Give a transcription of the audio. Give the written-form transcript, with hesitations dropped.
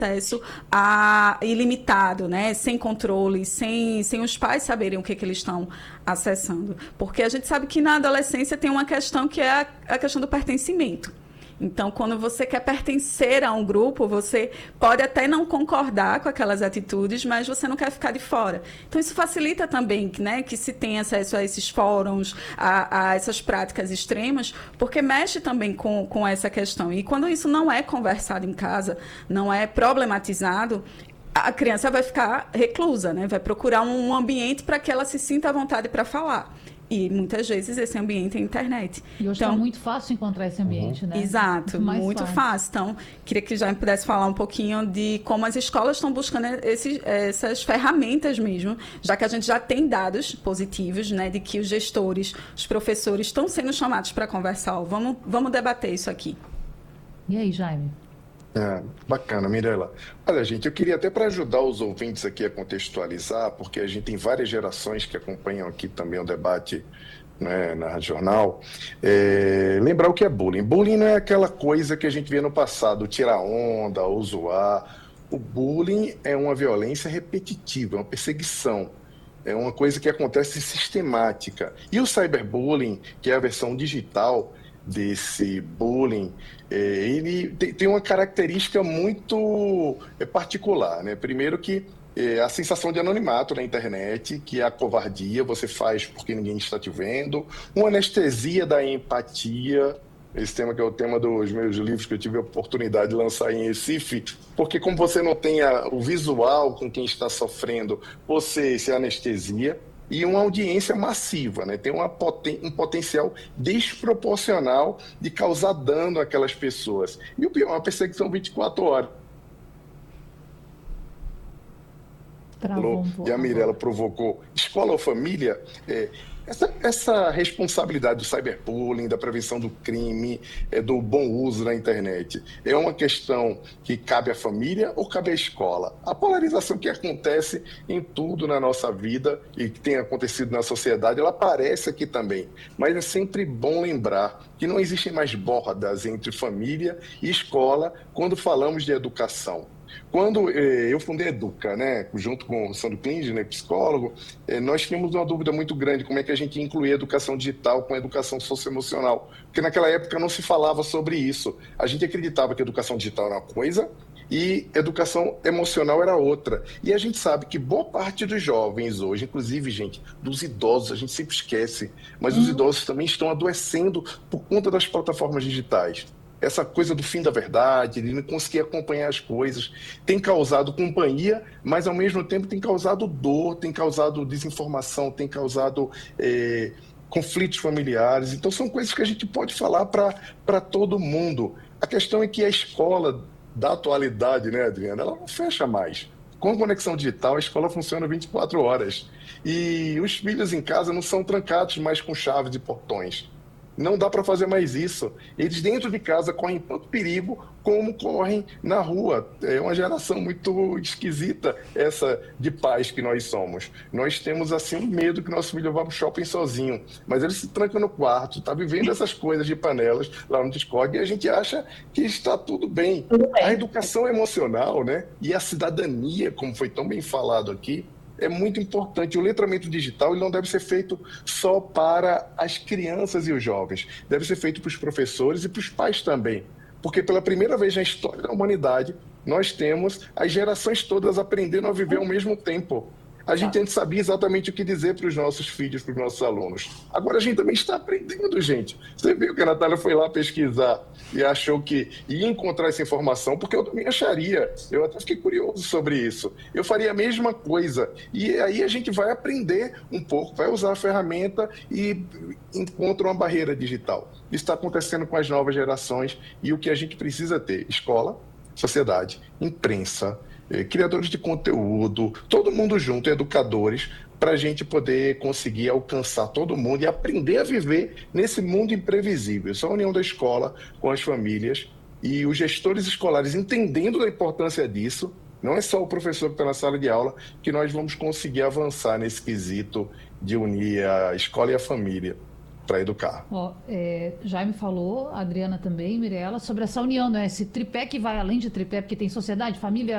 acesso ilimitado, né? Sem controle, sem os pais saberem o que eles estão acessando. Porque a gente sabe que na adolescência tem uma questão que é a questão do pertencimento. Então, quando você quer pertencer a um grupo, você pode até não concordar com aquelas atitudes, mas você não quer ficar de fora. Então, isso facilita também, né, que se tenha acesso a esses fóruns, a essas práticas extremas, porque mexe também com essa questão. E quando isso não é conversado em casa, não é problematizado, a criança vai ficar reclusa, né? Vai procurar um ambiente para que ela se sinta à vontade para falar. E muitas vezes esse ambiente é a internet. E hoje está muito fácil encontrar esse ambiente, né? Exato, muito fácil. Então, queria que já pudesse falar um pouquinho de como as escolas estão buscando essas ferramentas mesmo, já que a gente já tem dados positivos, né, de que os gestores, os professores estão sendo chamados para conversar. Vamos debater isso aqui. E aí, Jaime? Bacana, Mirela. Olha, gente, eu queria até para ajudar os ouvintes aqui a contextualizar, porque a gente tem várias gerações que acompanham aqui também o debate, né, na Rádio Jornal, lembrar o que é bullying. Bullying não é aquela coisa que a gente vê no passado, tirar onda ou zoar. O bullying é uma violência repetitiva, é uma perseguição. É uma coisa que acontece sistemática. E o cyberbullying, que é a versão digital desse bullying, ele tem uma característica muito particular, né? Primeiro que a sensação de anonimato na internet, que é a covardia, você faz porque ninguém está te vendo, uma anestesia da empatia, esse tema que é o tema dos meus livros que eu tive a oportunidade de lançar em Recife, porque como você não tem o visual com quem está sofrendo, você se anestesia. E uma audiência massiva, né? Tem um potencial desproporcional de causar dano àquelas pessoas. E o pior, uma perseguição 24 horas. E a Mirela provocou escola ou família. Essa responsabilidade do cyberbullying, da prevenção do crime, do bom uso da internet, é uma questão que cabe à família ou cabe à escola? A polarização que acontece em tudo na nossa vida e que tem acontecido na sociedade, ela aparece aqui também. Mas é sempre bom lembrar que não existem mais bordas entre família e escola quando falamos de educação. Quando eu fundei a Educa, né, junto com o Sandro Klinger, né, psicólogo, nós tínhamos uma dúvida muito grande como é que a gente ia incluir a educação digital com a educação socioemocional, porque naquela época não se falava sobre isso. A gente acreditava que a educação digital era uma coisa e educação emocional era outra. E a gente sabe que boa parte dos jovens hoje, inclusive, gente, dos idosos, a gente sempre esquece, mas os idosos também estão adoecendo por conta das plataformas digitais. Essa coisa do fim da verdade, de não conseguir acompanhar as coisas, tem causado companhia, mas ao mesmo tempo tem causado dor, tem causado desinformação, tem causado conflitos familiares. Então são coisas que a gente pode falar para todo mundo. A questão é que a escola da atualidade, né, Adriana, ela não fecha mais. Com conexão digital, a escola funciona 24 horas. E os filhos em casa não são trancados mais com chaves de portões. Não dá para fazer mais isso. Eles dentro de casa correm tanto perigo como correm na rua. É uma geração muito esquisita essa de pais que nós somos. Nós temos assim medo que nosso filho vá para o shopping sozinho, mas ele se tranca no quarto, está vivendo essas coisas de panelas lá no Discord e a gente acha que está tudo bem. A educação emocional, né, e a cidadania, como foi tão bem falado aqui, é muito importante. O letramento digital ele não deve ser feito só para as crianças e os jovens. Deve ser feito para os professores e para os pais também. Porque pela primeira vez na história da humanidade, nós temos as gerações todas aprendendo a viver ao mesmo tempo. A gente antes sabia exatamente o que dizer para os nossos filhos, para os nossos alunos. Agora a gente também está aprendendo, gente. Você viu que a Natália foi lá pesquisar e achou que ia encontrar essa informação, porque eu também acharia. Eu até fiquei curioso sobre isso. Eu faria a mesma coisa. E aí a gente vai aprender um pouco, vai usar a ferramenta e encontra uma barreira digital. Isso está acontecendo com as novas gerações e o que a gente precisa ter? Escola, sociedade, imprensa, criadores de conteúdo, todo mundo junto, educadores, para a gente poder conseguir alcançar todo mundo e aprender a viver nesse mundo imprevisível. Só a união da escola com as famílias e os gestores escolares entendendo da importância disso, não é só o professor que está na sala de aula, que nós vamos conseguir avançar nesse quesito de unir a escola e a família para educar. Jaime falou, a Adriana também, Mirela, sobre essa união, né? Esse tripé que vai além de tripé, porque tem sociedade, família,